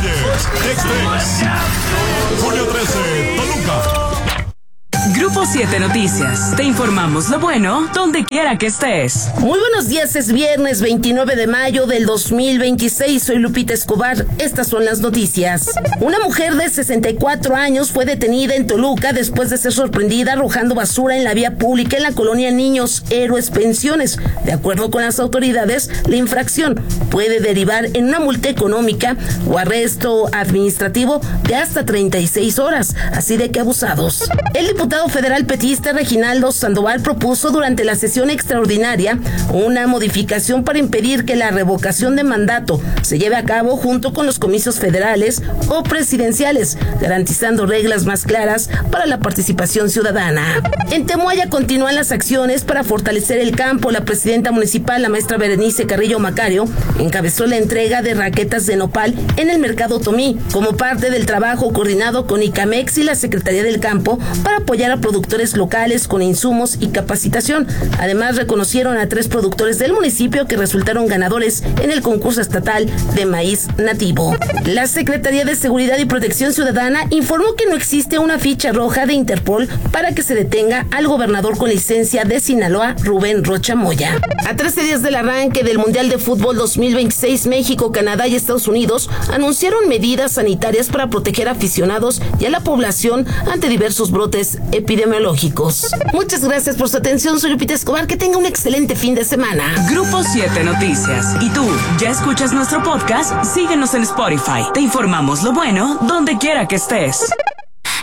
Express. Junio 13, Toluca. Grupo 7 Noticias. Te informamos lo bueno donde quiera que estés. Muy buenos días, es viernes 29 de mayo del 2026. Soy Lupita Escobar. Estas son las noticias. Una mujer de 64 años fue detenida en Toluca después de ser sorprendida arrojando basura en la vía pública en la colonia Niños Héroes Pensiones. De acuerdo con las autoridades, la infracción puede derivar en una multa económica o arresto administrativo de hasta 36 horas. Así de que abusados. El diputado federal petista Reginaldo Sandoval propuso durante la sesión extraordinaria una modificación para impedir que la revocación de mandato se lleve a cabo junto con los comicios federales o presidenciales, garantizando reglas más claras para la participación ciudadana. En Temoaya continúan las acciones para fortalecer el campo. La presidenta municipal, la maestra Berenice Carrillo Macario, encabezó la entrega de raquetas de nopal en el mercado Tomí, como parte del trabajo coordinado con ICAMEX y la Secretaría del Campo para apoyar a productores locales con insumos y capacitación. Además, reconocieron a 3 productores del municipio que resultaron ganadores en el concurso estatal de maíz nativo. La Secretaría de Seguridad y Protección Ciudadana informó que no existe una ficha roja de Interpol para que se detenga al gobernador con licencia de Sinaloa, Rubén Rocha Moya. A 13 días del arranque del Mundial de Fútbol 2026, México, Canadá y Estados Unidos anunciaron medidas sanitarias para proteger a aficionados y a la población ante diversos brotes epidemiológicos. Muchas gracias por su atención. Soy Lupita Escobar. Que tenga un excelente fin de semana. Grupo 7 Noticias. ¿Y tú ya escuchas nuestro podcast? Síguenos en Spotify. Te informamos lo bueno donde quiera que estés.